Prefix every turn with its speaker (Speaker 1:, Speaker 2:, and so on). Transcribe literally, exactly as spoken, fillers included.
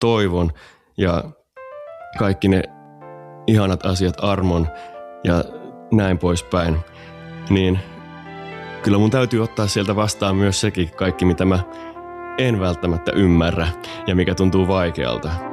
Speaker 1: toivon ja kaikki ne ihanat asiat, armon ja näin poispäin, niin kyllä mun täytyy ottaa sieltä vastaan myös sekin kaikki, mitä mä en välttämättä ymmärrä ja mikä tuntuu vaikealta.